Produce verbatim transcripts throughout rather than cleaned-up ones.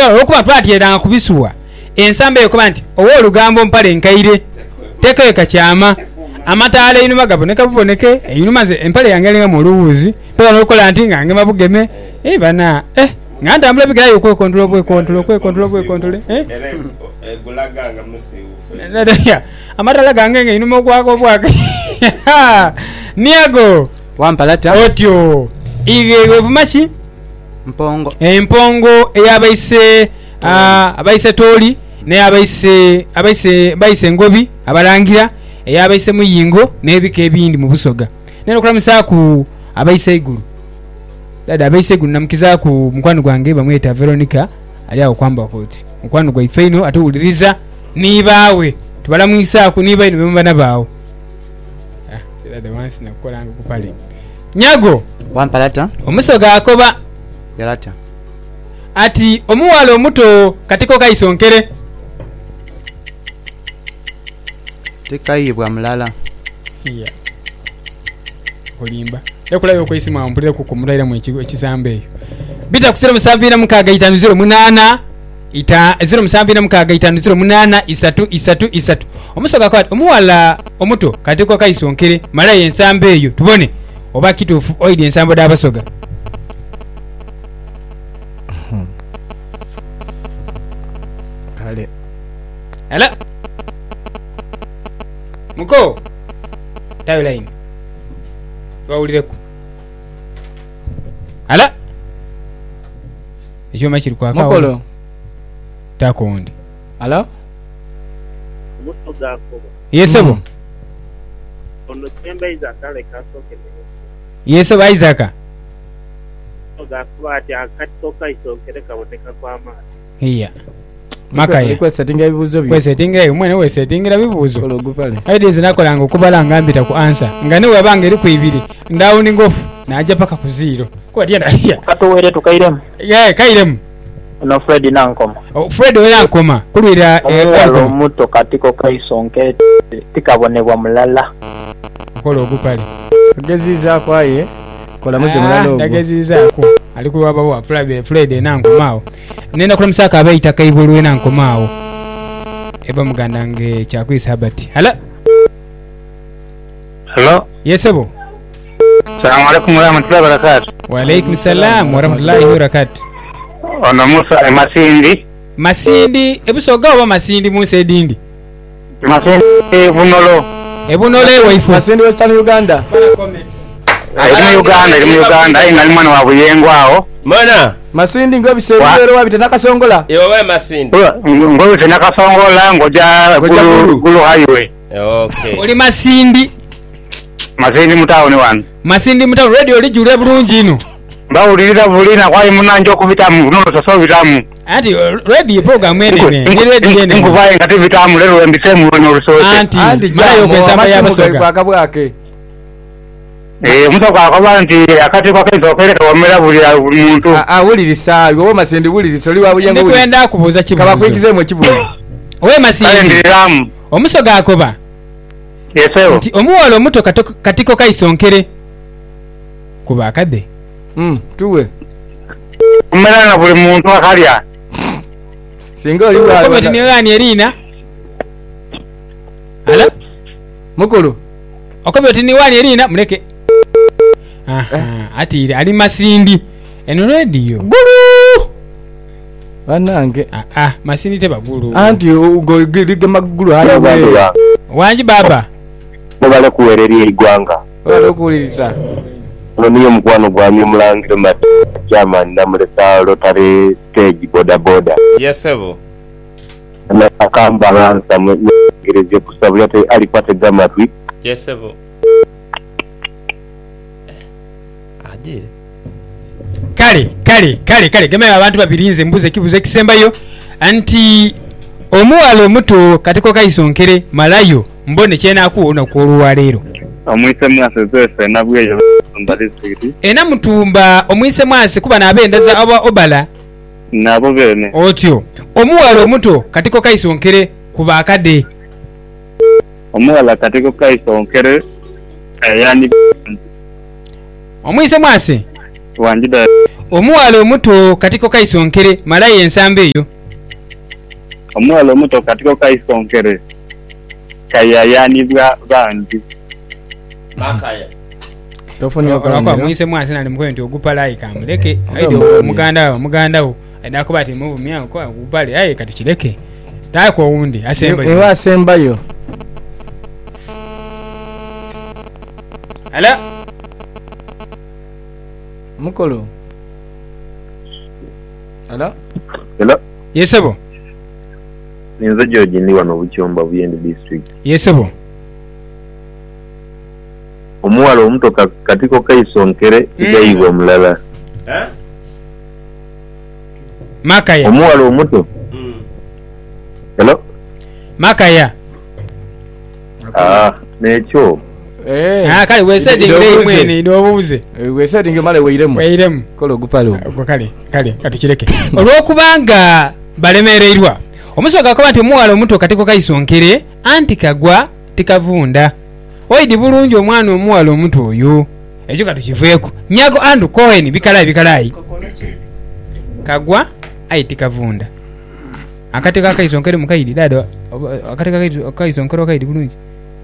Mpero okuba twatieranga kubisuwa. Ensamba yokuba nti owo olugambo mpale nkaire. Teka yekakyama. Amataala inuma gaboneka buboneke. Inuma ze empale yangelinga mu luwuzi. Mpero nokola nti ngange mabugeme. Eh bana eh nganda ambula bigirayo kwe control kwe control kwe control kwe control eh gulaganga musifu nada amatala gange inuma kwako bwake niago wampalata otyo ige wevumachi mpongo empongo eyabaise abaise toli ne abaise abaise baise ngobi abalangira eyabaise muyingo nebike ebindi mu busoga neno kulamusa ku abaise iguru dada abaise iguru namukiza ku mkwano gwange bamweta Veronica ali aho kwamba koti mkwano gwa ifeino atuliriza nibawe tubala mwisa ku niba ino bemba nabawo ah dada wansi nakolanga kupale nyago wampalata omusoga akoba yarata ati omuwalo omuto katiko kaisonkere tekayibwa mulala iya olimba yakulayo okuyisima mpulire ku kumulaira mu ekizambe eyo bita kusera musambira mukaga itano zero munana ita zero musambira mukaga itano zero munana isatu isatu isatu omusoga kwati omuwala omuto katiko kaisonkere malaye ensambe eyo tubone oba kitufu oidi ensambo da basoga kale ala muko tayo line bawulireku ala ekyo machiri kwa kawo mukolo takondi ala musoga ko yesebo ono tembe izakale kasoke yeso baizaka musoga ko ati akatoka isokere kaboneka kwa mata iya makaya kwa settinga bibuzo bi kwa settinga umwene we settingira bibuzo kolo gupale aide zinakolanga okubala ngambita ku answer ngane wabanga eri ku ibiri ndawo ni ngofu naje paka ku zero kwa tienda iya kato were tukairem yeah kairem no Fred nankoma oh Fred we nankoma kulwira eh muto katiko kaisonke tikabonebwa mulala kolo ogupale geziza kwaye kola muze mulala ogo ndageziza ko aliku baba wa Fred Fred nankomao nenda kula musaka abaita kaibulwe nankomao eba muganda nge chakwisa habati hala hello yesebo assalamu alaykum wa rahmatullahi wa barakatuh wa alaykum salam wa rahmatullahi wa barakatuh ono Musa Masindi Masindi ebusoga oba Masindi Musa Dindi Masindi bunolo ebunole waifu Masindi Western Uganda ali mu Uganda ali mu Uganda ayi ngali mwana wa Buyengo awo mana Masindi ngo bisebero wabita nakasongola ewa bale Masindi ngo bita nakasongola ngoja gulu gulu highway okay oli Masindi Masindi mutawoni wanu Masindi mutawo radio lijule bulungi ino bawulirira bulina kwayi munanjo kubita mu nulo soso bitamu ati radio program ene ne radio ene nguvaye ngati bitamu lero embisemu no rusote anti mayo kwesamba ya basoga bakabwake eh mutoka akabanti akati kwa kendo kereka wamera bulira buli muntu ah wulirisa wo Masindi wulirisa oli wabuyengo wulirisa kwenda kubuza kibuzo kaba kwigizemo ekibuzo we Masindi ndiramu omusoga akoba yesewo nti omuwalo omuto katiko kaisonkere kuba akade mm tuwe umera na buli muntu akalya singa oli bwa komedi ni ngani erina ala mukulu okomedi ni wani erina muleke aha ati ali Masindi eno radio gulu banange ah ah Masindi teba gulu anti ugo gige magulu hayo we wanji baba mubale kuwereri igwanga wale kulirisa no niyo mkwano gwa myumulangire mat chairman namuleta Rotary stage boda boda yesebo na akamba lanza mwingireze kusabula te alipate gamatwi yesebo ajire kale kale kale kale geme abantu babirinze mbuze kibuze kisembayo anti omuwalo muto katiko kaisonkere malayo mbone chena akuona kuolwa lero omwise mwase zose nabweyo mbali zikiti ena mutumba omwise mwase kuba nabendaza aba obala nabo bene otyo omuwalo muto katiko kaisonkere kuba akade omuwala katiko kaisonkere yani omwise mwase wanjida omuwala omuto katiko kaisonkere malayi ensamba eyo. Omuwala omuto katiko kaisonkere kayayanibwa bangi. Makaya. Tofunyo Kwa kwa mwise mwasi nali mkwe nti ogupalayi kamuleke aido omuganda wo omuganda wo aida kuba ati muvu myango kwa ogupale aye katuchileke tako undi asemba Ewa asemba yo. ala Mukolo. Ala? Hello. yesebo Ninza George ndi wano Buchomba Buyindi district. yesebo Omuwala omuto katiko kaisonkere igayibwa mulala. Eh? makaya Omuwala omuto. Mm. Hello. makaya Ah, nekyo. Eh. ah kale wesedi ngire mwene ndobuze Wesedi ngemale weiremu. weiremu Kolo gupalo. gwa kale kale katuchileke olwokubanga balemereirwa omusoga ko nti omuwala omuto katiko kaisonkere anti kagwa tikavunda oidi bulungi omwana omuwala omuto oyo ekyo katukiveeko nyago andu koeni bikalayi bikalayi kagwa aiti kavunda akateka akaisonkere mukaidi dada akateka akaisonkere akaidi bulungi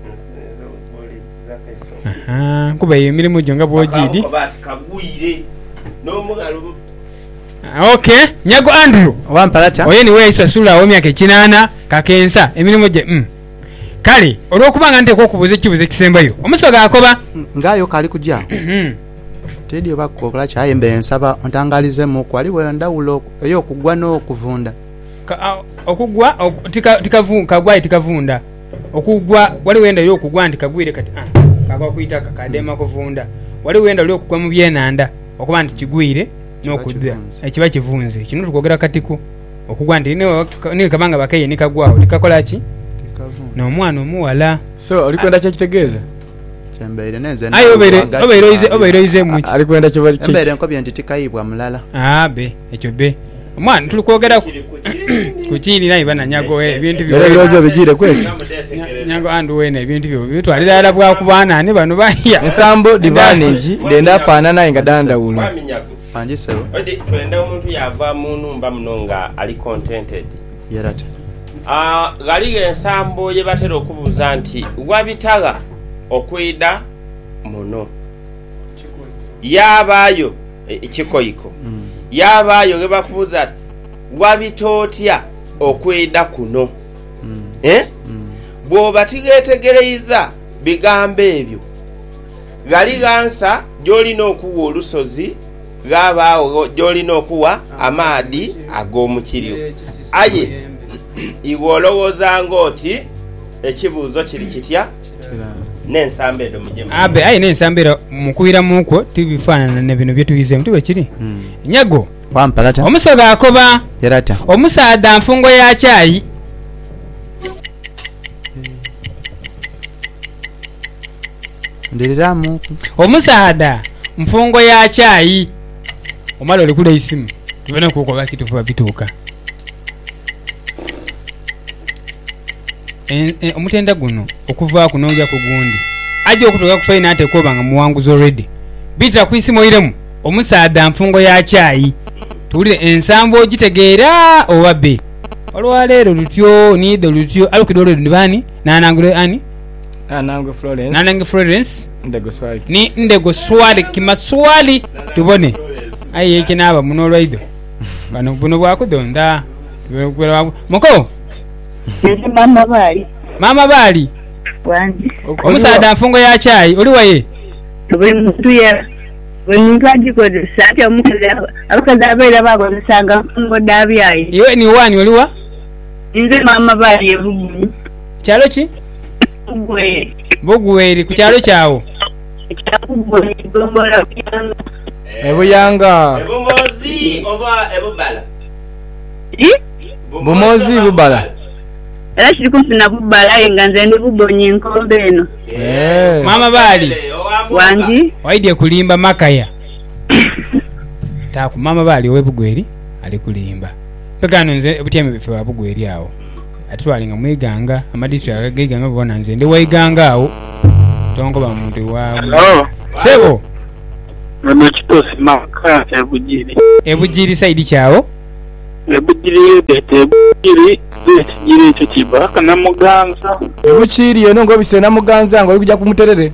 aha kuba emirimu gyo nga bwogidi kagwire n'omugalo. okay nyago andrew Wampalata. oye niwe isasula wa myaka ekinana kakensa emirimu gye mm. kale olwokubanga nteekwa okubuuza ekibuuzo ekisembayo omusoga akoba ngayo kali kujja Mhm. tedi bakola kyaye mbe nsaba ontangalizemu kwaliwo endawulo ey'okugwa n'okuvunda. Ka- a- okugwa ok- tika- tikavu- kagwa tikavunda okugwa wali wenda lyo okugwa nti kagwire kati ah, kagwa kuitaka kadema kuvunda wali wenda lyo okugwa mu byenanda okuba nti kigwire n'okudda kivunze. ekiba kivunze kino tukwogera katiko okugwa nti ne ne kabanga bakaye ne kagwawo likakola ki Tikavunda. n'omwana omuwala So olikwenda kye kitegeeza? Kyembeire nenze. ayi obeire obeire oyize obeire oyize mu ki Alikwenda kye Embeire nkobye nti tikayibwa mulala. ah be ekyo be omwana tuli kwogera ku- ku kiri naye bana nyago eh, ebintu Era byo ebirozo bigire kwetu. nyago andu wene ebintu byo bitwalira ala bwa kubana ani bano baya Ensambo divantage denda afaanana nga dandawulo. Kwaminyago. Panjisebo. Odi twenda omuntu yava mu nnumba muno nga ali contented. Yerata. Ah, galiga ensambo ye batera okubuuza nti wabitaga okwida muno. Yabaayo ekikoyiko. Mm. Yabaayo ge bakubuuza ati, wabitootya okwida kuno. Mm. Eh? Mm. Bw'oba tigeetegereiza bigambo ebyo gali gansa gy'olina okuwa olusozi gabaawo gy'olina okuwa amaadi ag'omukiryo aye iwe olowooza ng'oti ekibuuzo kiri kitya Kirala. n'ensamba edo mujemu abe ayi n'ensambira mukubira muko tubifaanana ne bino bye tuyizemu tube kiri Mm. nyago Wampalata. omusoga akoba Yerata. omusaadha nfungo ya kyayi Ndiriramu. omusaadha nfungo ya kyayi omala olikula isimu tubone kukoba kitufuba bituuka En- en- omutenda guno okuva kunonja ku gundi aje okutuuka ku faina ate koba nga muwanguzi already bita ku isimu oyiremu omusaadha nfungo ya kyayi tuwulire ensambo ogitegeera oba be olwaleero lutyo niido lutyo alukidde olwedo nibani nanangule ani Ah, nangu Florence. nanange Florence Ndego swali. ni ndego swali kimaswali tubone ayi ekinaba muno olwaido bano buno bwakudonda muko Nze mama bali mama bali wangi omusaadha nfungo ya kyayi oli waye buli muntu ya buli muntu agikozesa ati omukazi abakazi abaira bakozesanga nfungo dabyayi iwe ni wani oliwa nze mama bali ebugumu kyalo ki gwe bugweri ku kyalo kyawo ekyakugwe gombola kyanga Ebuyanga. ebumozi oba ebubala Bumozi bubala. era kiri kumpi na bubala nga nze ndi bubonya enkombe eno Eh. mama bali wangi waidye kulimba makaya taku mama bali owe bugweri ali kulimba pegano nze butyame bife wa bugweri awo atitwalinga mwiganga amadisitri agagiganga bona nze ndi waiganga awo tongo bamuntu wa Hello. sebo Ono kitosi maka ebujiri. Ebujiri side kyawo. Ebujiri yete ebujiri ekijiri ekyo kiba kana muganza. Ebukiri eno ngo bisena muganza ngo kujja kumuterere.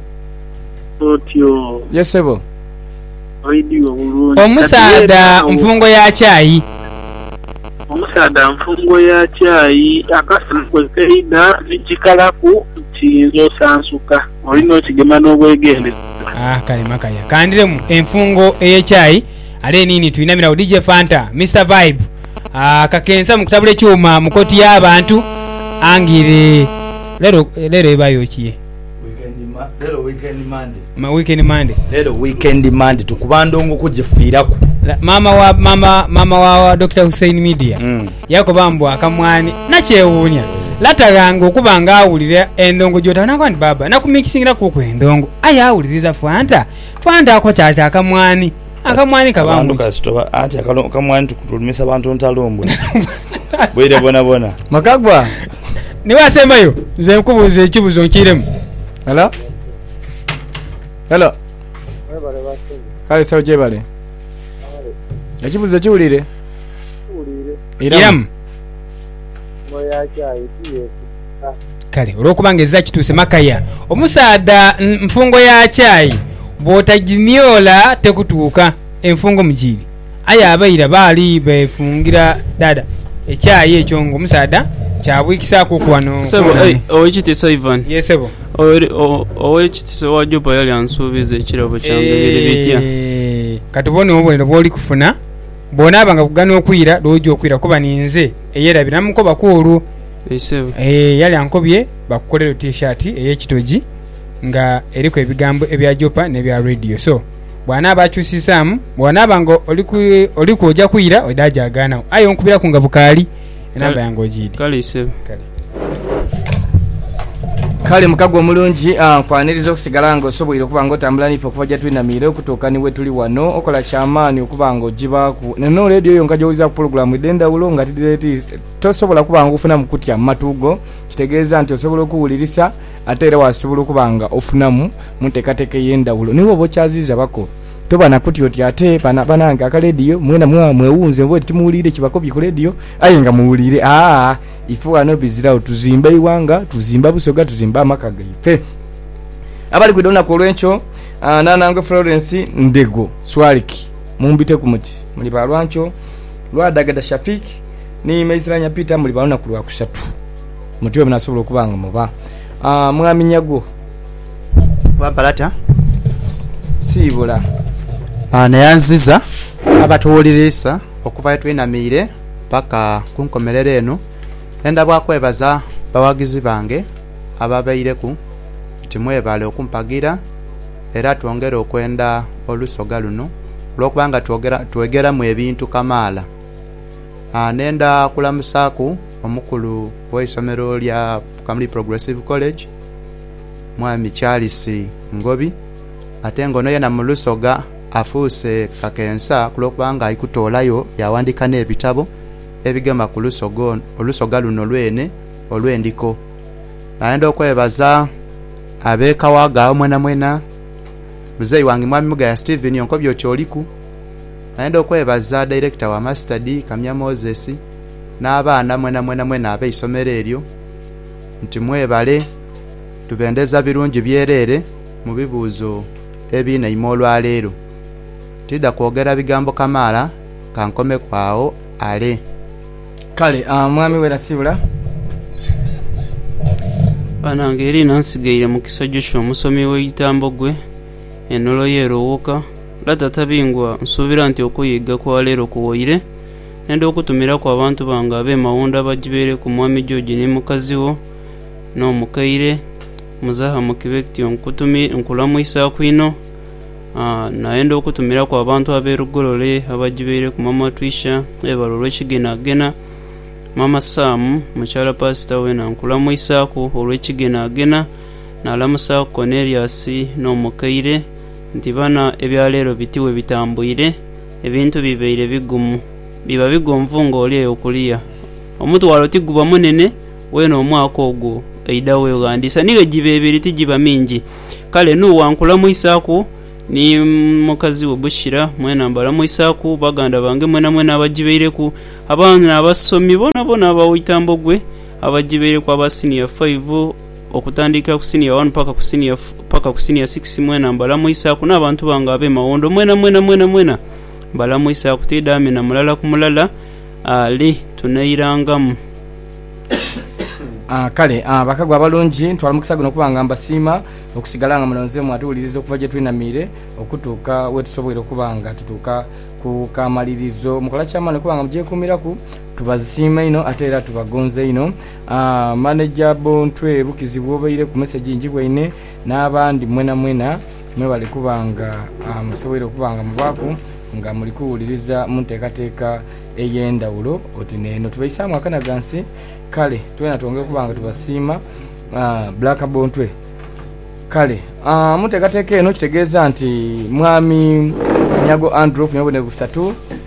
Otyo. Yesebo. Radio bulungi. Omusaada mfungo ya chai. Omusaada mfungo ya chai akasana kwekeida nikikalaku kinzo sansuka. Olino kigema n'obwegende. Ah kale makaya. Kandiremu enfungo eye chai ale nini tuinamira D J Fanta, mister Vibe. Ah kakensa mukutabule cyuma mukoti y'abantu angire lero lero ebayo kiye. Lero weekend Monday. Ma weekend Monday. Lero weekend Monday tukubandongo kujifiirako. Mama wa mama mama wa Doctor Hussein Media. Mm. Yako bambo akamwani nakyewunya. Lataganga okubanga awulira endongo jota nakwandi baba nakumikisingira kuko endongo. Aya awuliriza Fanta. Fanta akochata akamwani. Akamwani kabambo. Abantu kasitoba ati akamwani tukutulumisa abantu ntalombwe. Bwire bona bona. Makagwa. Niwe asembayo. Nze nkubuze ekibuzo nkiremu. Hello? Hello. Kale sawa jebale. Ekibuzo kiwulire? Kiwulire. Iram. Moya chai tiye. Kale olwokubangeza kituse makaya. Omusaada mfungo ya chai botagimyola tekutuuka enfungo mujiri. Aya abaira bali befungira dada. Echayi ekyo ngo musaada kyabwikisako kwano. Sebo eh owekitisa Ivan. Yesebo. Owekitisa wajopa yali ansuubiza ekirabo kyange biri bitya. Katubone obwero bwoli kufuna bona abanga kugana okwira dojo okwira kuba ninze eyerabira muko bakuru. Yesebo. Eh yali ankobye bakukolera t-shirt eyekitoji nga eriko ebigambo ebya jopa ne bya radio. So bwana abakyusisamu bwana abango oliku oliku oja kwira odaja agana ayo nkubira ku ngabukali enamba yango ojidi kale isebe kale kale mukagwa mulungi akwaniriza okusigala ngo osobwire kubanga otambula nifo kuvaja tulina mire okutuuka niwe tuli wano okola kyamaani okubanga ogibaku neno radio yo nga gyowuliza ku program edenda ulo nga tidireti tosobola kubanga ofuna mukutya matugo kitegeeza nti osobola okuwulirisa ate era wasobola okubanga ofunamu munteekateeka ey'endawulo niwe oba okyaziiza bako toba nakuti oti ate bana banange akaledio mwena mwa mwewunze mbwe timuwulire kibakobye ku radio aye nga muwulire aa ifu wano bizirawo tuzimba iwanga tuzimba busoga tuzimba amaka gaife abali kwidona ku lwencho uh, nanange Florence Ndego Swaliki mumbite ku muti muli balwancho lwadagada Shafiki ni Maisranya Peter muli balona ku lwakusatu muti we mnasobola okubanga muba uh, mwami nyago wapalata sibula ana yanziza abatuwulirisa okuva twinamire paka kunkomerera eno enda bwakwebaza bawagizi bange ababayireku timwebale okumpagira era twongera okwenda olusoga luno lwokubanga twogera twegera mu ebintu kamaala anenda kulamusaku omukulu w'isomero lya Kamali Progressive College mwami Charles Ngobi ate ngono yena mu lusoga afuse kakensa kulokubanga ikutolayo yawandika n'ebitabo ebigema ku lusogo olusoga luno lwene olwendiko naenda okwebaza abeka waga mwena mwena muzeyi wange mwami Mugaya Steven yonkobyo kyoliku naenda okwebaza director wa Master D Kamya Moses n'abaana mwena mwena mwena abe isomero eryo nti mwebale tubendeza birungi byerere mu bibuuzo ebina imolwa leero tida kwogera bigambo kamala kankome kwao ale kale mwami wera sibula banange eri nansigaire mu kisajo kyo musomi w'ekitambo gwe enolo yerowoka latatabingwa nsubira nti okuyiga kwa leero kuwoire nende okutumira kwa abantu banga abe mawunda bagibere ku mwami George ne mukaziwo no mukaire muzaha mukibekti onkutumi nkulamu isa kwino ah naenda okutumira kwa abantu aberugolole abagibere ku mama Twisha ebalolo kigena gena mama Sam muchala pastor wena nkulamu isa ku olwekigena gena na lamusa Cornelius no mukaire ntibana ebyalero bitiwe bitambuire ebintu bibeire bigumu biba bigomvungo oli okuliya omuntu walotiguba munene wena omwaka ogwo eidawe ogandisa nige jibebiri tijiba mingi kale nu wankula muisaku ni mukazi we Bushira mwena mbalamwisaku baganda bange mwena mwena abagibeireku abaana abasomi bona bona abawitambo gwe abagibeireku aba senior five okutandika ku senior one paka ku senior paka ku senior six mwena mbalamwisaku n'abantu banga abe mawondo mwena mwena mwena mwena mbalamwisaku tidame na mulala ku mulala ali tunairangamu. Ah kale ah bakagwa balungi twalamukisa guno kubanga mbasima okusigalanga mulonze mu atuulirizo okuva gye twinamire okutuuka we tusobwere kubanga tutuuka ku kamalirizo mukola kyamane kubanga muje kumiraku tubazima ino ate era tubagonze ino. Ah manager Bontwe bukizibwa obaire ku message njibwa ine n'abandi mwena mwena mwe bali kubanga musobwere kubanga mubaku nga muli kuwuliriza munteekateeka ey'endawulo oti neno tubaisaamu akanagansi kale twena tuongere kubanga tubasiima uh, Black Bontwe kale uh, munteekateeka eno kitegeeza nti mwami Nyago Andrew funye busatu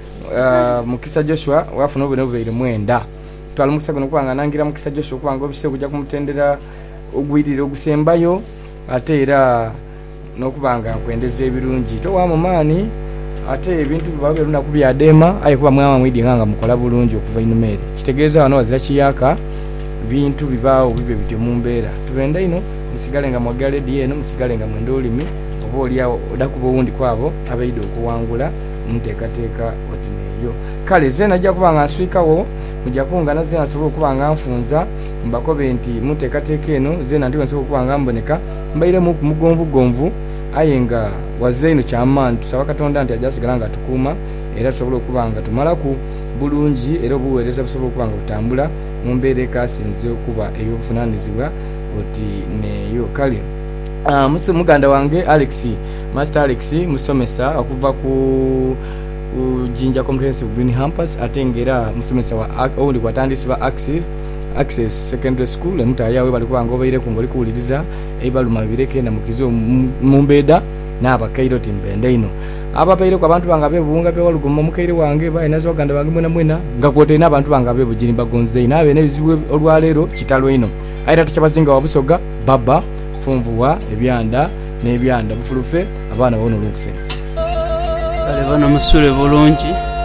uh, Mukisa Joshua wafuna obwene bubeire mwenda twali mukisa guno kubanga nangira Mukisa Joshua kubanga obise kujja kumutendera ogwirire ogusembayo ate era n'okubanga kwendeza ebirungi towamu maani ate ebintu bibabe luna kubyadema aye kuba mwama mwidi nganga mukola bulungi okuva inumere kitegeeza wano wazira kiyaka bintu bibaawo bibe bityo mumbeera tubenda ino musigale nga mwagale di eno musigale nga mwendo olimi oba oliawo odakuba owundi kwabo abaide okuwangula muteekateeka otineyo kale zena ajja kubanga nswikawo mujja kungana zena nsobola okubanga nfunza mbakobe nti muteekateeka eno zena ndiwe nsobola okubanga mboneka mbaire mu mugonvu gonvu aye nga wazeino kyamaani tusaba Katonda nti ajasigala nga tukuuma era tusobola okubanga tumalaku bulungi era obuweereza busobola okubanga butambula mu mbeera ekasinze okuba ey'obuvunaanyizibwa oti neyo kale. Uh, musi muganda wange Alex Master Alex musomesa okuva ku Jinja Comprehensive Green Campus atengera musomesa wa owundi kwatandisibwa Access Access Secondary School emutayawe bali kubanga obaire ku ngoli kuwuliriza ebaluma bireke na mukizo mumbeda n'abakairo timbende ino abapaire ku abantu banga bebunga pe walugumo mukaire wange baye nazo baganda bange mwena mwena ngakote n'abantu banga bebujiri bagonze ina abe nebizibu olwalero kitalo ino aira tukibazinga wabusoga baba funvuwa ebyanda n'ebyanda bufulufe abana bono lukusense kale bana musule bulungi